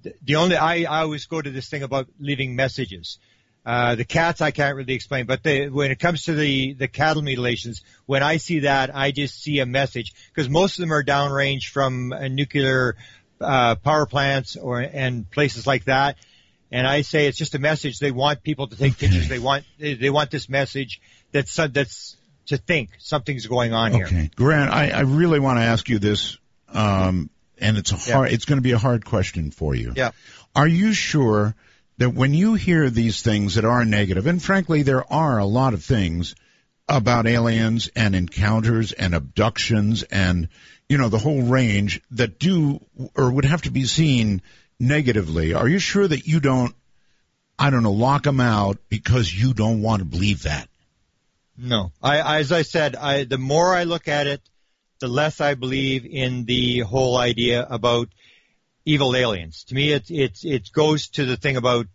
I always go to this thing about leaving messages. The cats I can't really explain, but when it comes to the cattle mutilations, when I see that, I just see a message, because most of them are downrange from nuclear power plants and places like that. And I say it's just a message. They want people to take pictures. They want this message that's to think something's going on here. Okay, Grant, I really want to ask you this, and it's going to be a hard question for you. Yeah. Are you sure that when you hear these things that are negative, and frankly there are a lot of things about aliens and encounters and abductions and, the whole range that do or would have to be seen negatively, are you sure that you don't, lock them out because you don't want to believe that? No. As I said, the more I look at it, the less I believe in the whole idea about evil aliens. To me, it goes to the thing about,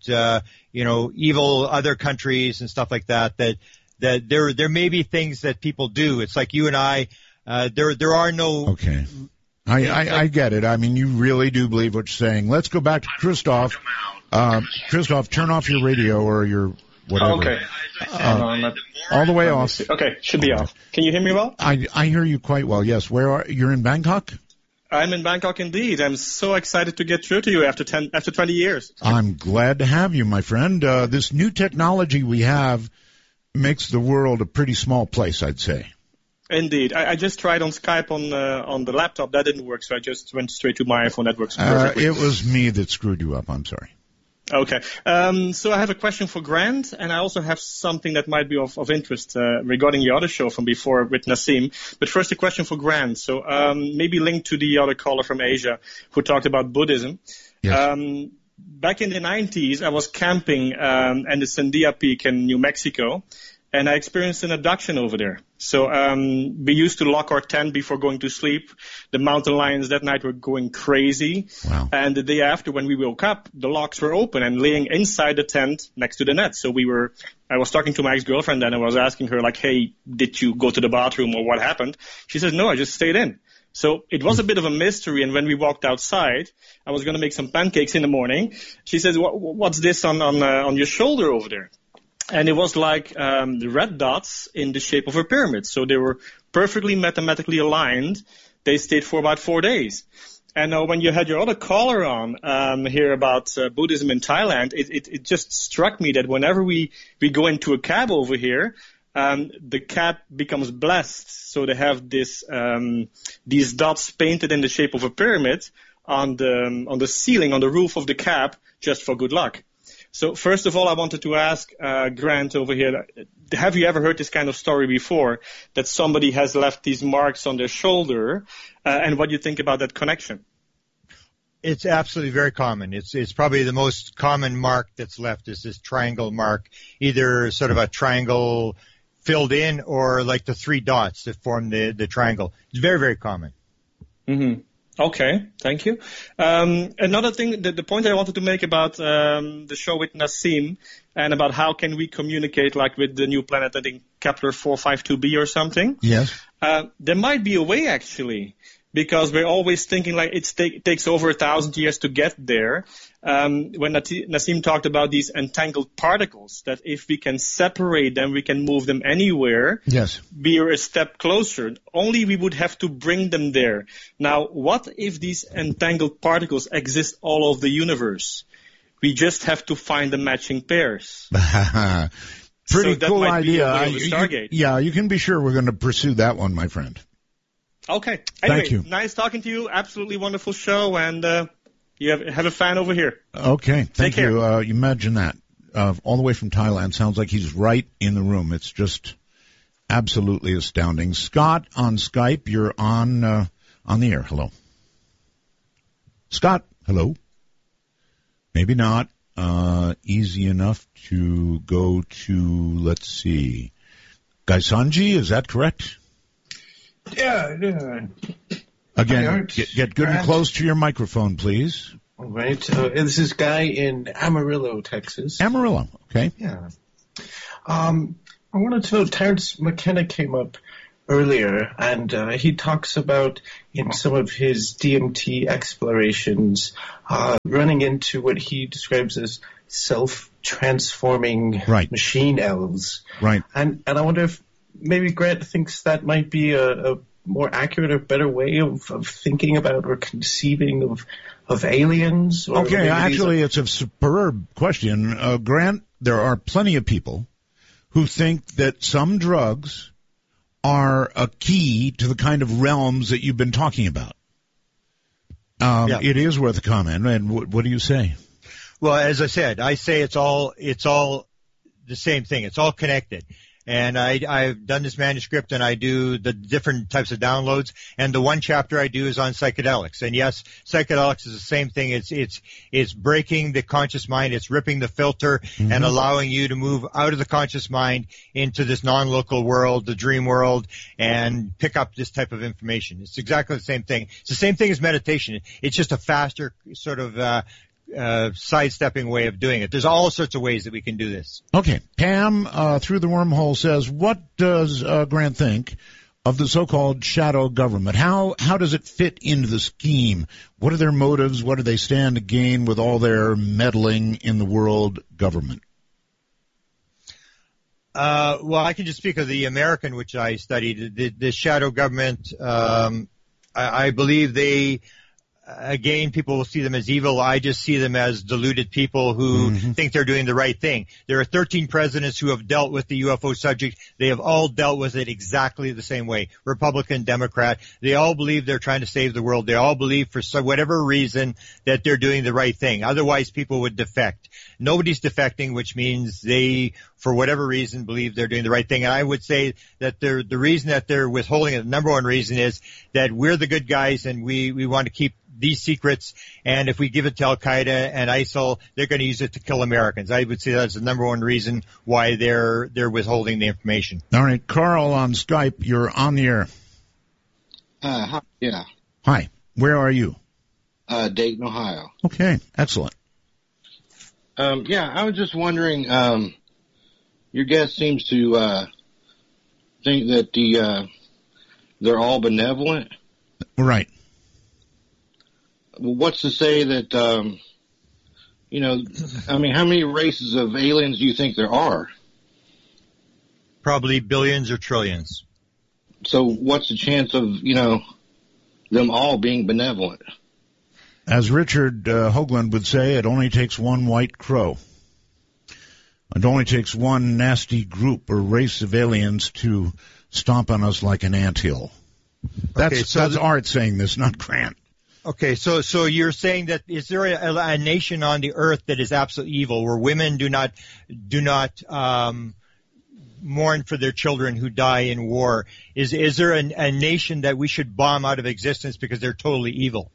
evil other countries and stuff like that, that there may be things that people do. It's like you and I, there are no... Okay. I get it. I mean, you really do believe what you're saying. Let's go back to Christoph. Christoph, turn off your radio or your whatever. Okay. All the way off. Okay, should be off. Can you hear me well? I hear you quite well, yes. You're in Bangkok? I'm in Bangkok indeed. I'm so excited to get through to you after 20 years. I'm glad to have you, my friend. This new technology we have makes the world a pretty small place, I'd say. Indeed. I just tried on Skype on the laptop. That didn't work, so I just went straight to my iPhone. That works perfectly. It was me that screwed you up. I'm sorry. Okay. So I have a question for Grant, and I also have something that might be of interest regarding your other show from before with Nassim. But first, a question for Grant. So maybe linked to the other caller from Asia who talked about Buddhism. Yes. Back in the 90s, I was camping at the Sandia Peak in New Mexico, and I experienced an abduction over there. So we used to lock our tent before going to sleep. The mountain lions that night were going crazy. Wow. And the day after, when we woke up, the locks were open and laying inside the tent next to the net. So I was talking to my ex-girlfriend and I was asking her, like, hey, did you go to the bathroom or what happened? She said, no, I just stayed in. So it was a bit of a mystery. And when we walked outside, I was going to make some pancakes in the morning. She says, what's this on your shoulder over there? And it was like the red dots in the shape of a pyramid. So they were perfectly mathematically aligned. They stayed for about 4 days. And when you had your other caller on here about Buddhism in Thailand, it just struck me that whenever we go into a cab over here, the cab becomes blessed. So they have these dots painted in the shape of a pyramid on the ceiling, on the roof of the cab, just for good luck. So first of all, I wanted to ask Grant over here, have you ever heard this kind of story before, that somebody has left these marks on their shoulder, and what do you think about that connection? It's absolutely very common. It's probably the most common mark that's left is this triangle mark, either sort of a triangle filled in or like the three dots that form the triangle. It's very, very common. Mm-hmm. Okay, thank you. Another thing, the point I wanted to make about the show with Nassim and about how can we communicate like with the new planet, I think Kepler 452b or something. Yes. There might be a way actually, because we're always thinking like it takes over 1,000 years to get there. When Nassim talked about these entangled particles, that if we can separate them, we can move them anywhere. Yes. We are a step closer. Only we would have to bring them there. Now, what if these entangled particles exist all over the universe? We just have to find the matching pairs. Pretty cool idea. Stargate. You can be sure we're going to pursue that one, my friend. Okay. Anyway, thank you. Nice talking to you. Absolutely wonderful show, and you have a fan over here. Okay. Thank you. You imagine that. All the way from Thailand. Sounds like he's right in the room. It's just absolutely astounding. Scott on Skype, you're on the air. Hello. Scott, hello. Maybe not. Easy enough to go to, let's see, Gaisanji, is that correct? Yeah. Again, get good and close to your microphone, please. All right. This is Guy in Amarillo, Texas. Amarillo, okay. Yeah. I wanted to know, Terrence McKenna came up earlier, and he talks about in some of his DMT explorations running into what he describes as self-transforming machine elves. Right. And I wonder if maybe Grant thinks that might be a more accurate or better way of thinking about or conceiving of aliens. Or okay, actually, it's a superb question. Grant, there are plenty of people who think that some drugs are a key to the kind of realms that you've been talking about. It is worth a comment. And what do you say? Well, as I said, I say it's all the same thing. It's all connected. And I've done this manuscript, and I do the different types of downloads. And the one chapter I do is on psychedelics. And yes, psychedelics is the same thing. It's breaking the conscious mind. It's ripping the filter and allowing you to move out of the conscious mind into this non-local world, the dream world, and pick up this type of information. It's exactly the same thing. It's the same thing as meditation. It's just a faster sort of sidestepping way of doing it. There's all sorts of ways that we can do this. Okay. Pam, through the wormhole, says, what does Grant think of the so-called shadow government? How does it fit into the scheme? What are their motives? What do they stand to gain with all their meddling in the world government? Well, I can just speak of the American, which I studied. The shadow government, I believe they... Again, people will see them as evil. I just see them as deluded people who think they're doing the right thing. There are 13 presidents who have dealt with the UFO subject. They have all dealt with it exactly the same way. Republican, Democrat. They all believe they're trying to save the world. They all believe for whatever reason that they're doing the right thing. Otherwise, people would defect. Nobody's defecting, which means they, for whatever reason, believe they're doing the right thing. And I would say that the reason that they're withholding it, the number one reason is that we're the good guys and we want to keep these secrets, and if we give it to Al-Qaeda and ISIL, they're going to use it to kill Americans. I would say that's the number one reason why they're withholding the information. All right, Carl on Skype, you're on the air. Hi. Yeah. Hi. Where are you? Dayton, Ohio. Okay, excellent. I was just wondering, your guest seems to think that they're all benevolent. Right. Well, what's to say that, how many races of aliens do you think there are? Probably billions or trillions. So what's the chance of, them all being benevolent? As Richard Hoagland would say, it only takes one white crow. It only takes one nasty group or race of aliens to stomp on us like an anthill. That's Art saying this, not Grant. Okay, so you're saying that is there a nation on the earth that is absolutely evil, where women do not mourn for their children who die in war? Is there a nation that we should bomb out of existence because they're totally evil?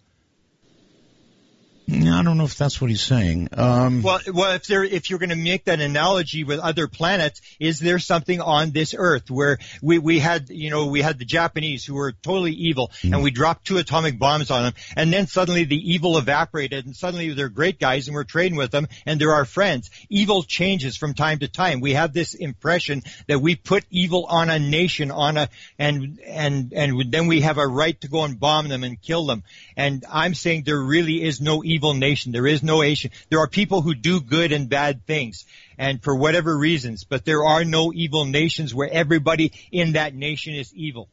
I don't know if that's what he's saying. Well, if you're going to make that analogy with other planets, is there something on this Earth where we had the Japanese who were totally evil, and we dropped 2 atomic bombs on them, and then suddenly the evil evaporated, and suddenly they're great guys, and we're trading with them, and they're our friends. Evil changes from time to time. We have this impression that we put evil on a nation, and then we have a right to go and bomb them and kill them. And I'm saying there really is no evil nation. There is no nation. There are people who do good and bad things, and for whatever reasons, but there are no evil nations where everybody in that nation is evil.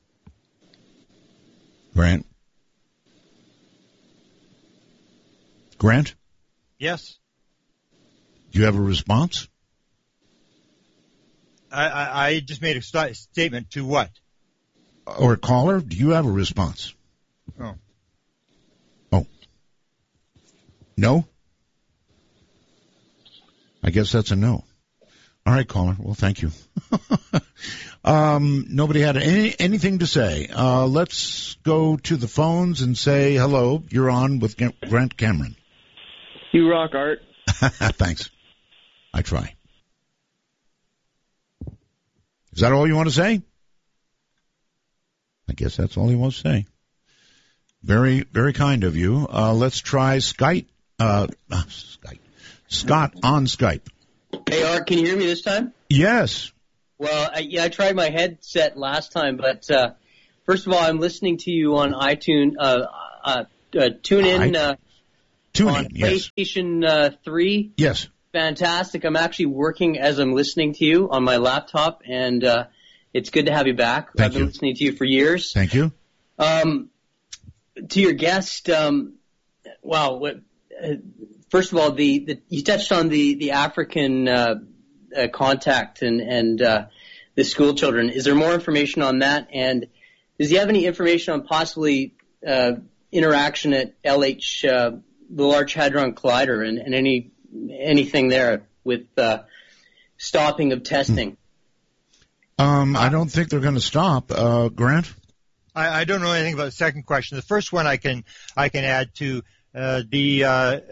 Grant? Yes. Do you have a response? I just made a statement to what? Or caller, do you have a response? Oh. No? I guess that's a no. All right, caller. Well, thank you. Nobody had anything to say. Let's go to the phones and say hello. You're on with Grant Cameron. You rock, Art. Thanks. I try. Is that all you want to say? I guess that's all he wants to say. Very, very kind of you. Let's try Scott on Skype. Hey, Art, can you hear me this time? Yes. Well, I tried my headset last time, but first of all, I'm listening to you on iTunes, TuneIn, on yes. PlayStation 3. Yes. Fantastic. I'm actually working as I'm listening to you on my laptop, and it's good to have you back. I've been listening to you for years. Thank you. To your guest, first of all, you touched on the African contact and the school children. Is there more information on that? And does he have any information on possibly interaction at LH, the Large Hadron Collider, and anything there with stopping of testing? I don't think they're going to stop. Grant? I don't know anything about the second question. The first one I can add to the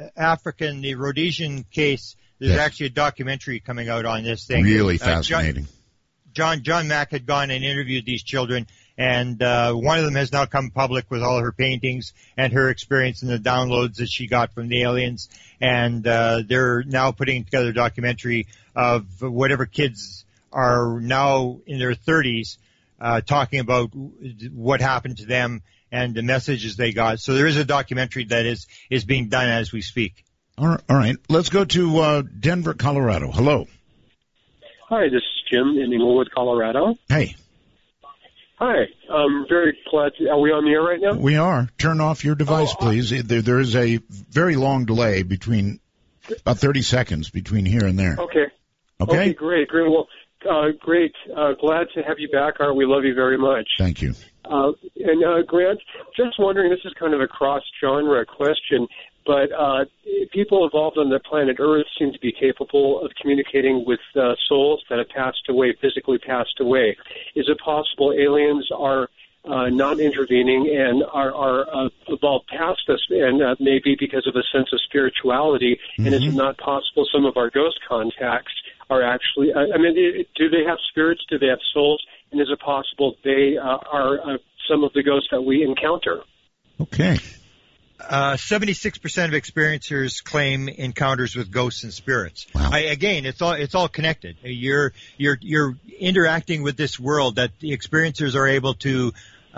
Rhodesian case. There's actually a documentary coming out on this thing. Really fascinating. John Mack had gone and interviewed these children, and one of them has now come public with all her paintings and her experience and the downloads that she got from the aliens. And they're now putting together a documentary of whatever kids are now in their 30s talking about what happened to them and the messages they got. So there is a documentary that is being done as we speak. All right. Let's go to Denver, Colorado. Hello. Hi, this is Jim in Inglewood, Colorado. Hey. Hi. I'm very glad are we on the air right now? We are. Turn off your device, please. There is a very long delay between about 30 seconds between here and there. Okay, great. Well, great. Glad to have you back, Art. We love you very much. Thank you. And Grant, just wondering, this is kind of a cross-genre question, but people involved on the planet Earth seem to be capable of communicating with souls that have physically passed away. Is it possible aliens are not intervening and are evolved past us, and maybe because of a sense of spirituality? Mm-hmm. And is it not possible some of our ghost contacts are actually, do they have spirits? Do they have souls? And is it possible they are some of the ghosts that we encounter? Okay. 76% of experiencers claim encounters with ghosts and spirits. Wow. Again, it's all connected. You're interacting with this world that the experiencers are able to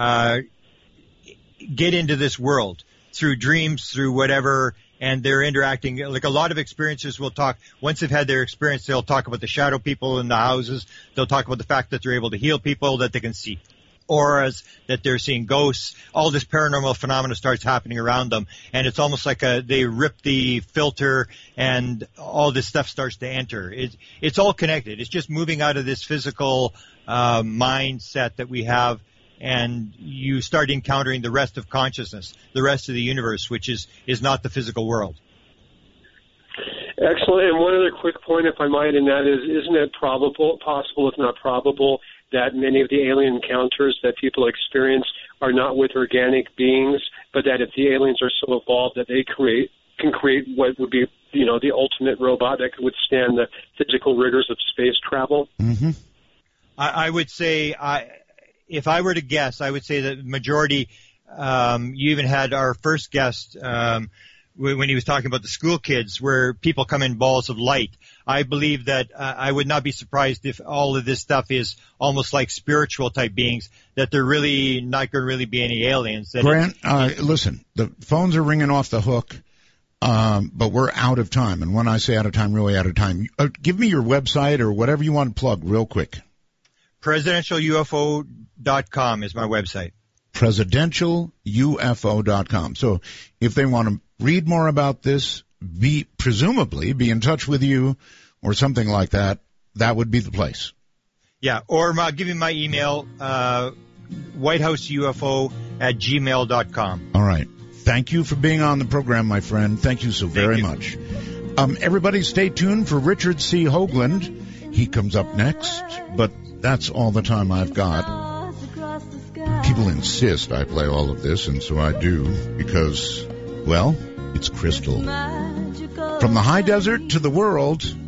get into this world through dreams, through whatever, and they're interacting. Like a lot of experiencers will talk, once they've had their experience, they'll talk about the shadow people in the houses. They'll talk about the fact that they're able to heal people, that they can see auras, that they're seeing ghosts. All this paranormal phenomena starts happening around them, and it's almost like they rip the filter and all this stuff starts to enter. It's all connected. It's just moving out of this physical mindset that we have, and you start encountering the rest of consciousness, the rest of the universe, which is not the physical world. Excellent. And one other quick point, if I might, and that is, isn't it possible, if not probable, that many of the alien encounters that people experience are not with organic beings, but that if the aliens are so evolved that they can create what would be, the ultimate robot that could withstand the physical rigors of space travel? Mm-hmm. I would say, if I were to guess, I would say that the majority, you even had our first guest, when he was talking about the school kids, where people come in balls of light. I believe that I would not be surprised if all of this stuff is almost like spiritual type beings, that they're really not going to really be any aliens. Grant, listen, the phones are ringing off the hook, but we're out of time. And when I say out of time, really out of time. Give me your website or whatever you want to plug real quick. PresidentialUFO.com is my website. PresidentialUFO.com. So if they want to read more about this, presumably be in touch with you or something like that, that would be the place. Yeah, or I'll give you my email, whitehouseufo@gmail.com. All right. Thank you for being on the program, my friend. Thank you so very much. Everybody stay tuned for Richard C. Hoagland. He comes up next, but that's all the time I've got. People insist I play all of this, and so I do, because, well, it's crystal. From the high desert to the world,